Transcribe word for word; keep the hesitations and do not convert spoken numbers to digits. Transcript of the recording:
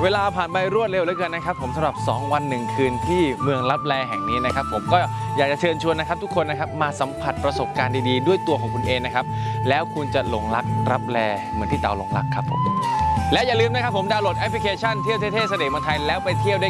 เวลาผ่านไปรวดเร็วเหลือเกินนะครับผมสำหรับสองวันหนึ่งคืนที่เมืองลับแลแห่งนี้นะครับผมก็อยากจะเชิญชวนนะครับทุกคนนะครับมาสัมผัสประสบการณ์ดีๆด้วยตัวของคุณเองนะครับแล้วคุณจะหลงรักลับแลเหมือนที่เต๋าหลงรักครับผมและอย่าลืมนะครับผมดาวน์โหลดแอปพลิเคชันเที่ยวเท่ๆเสน่ห์เมืองไทยแล้วไปเที่ยวด้วย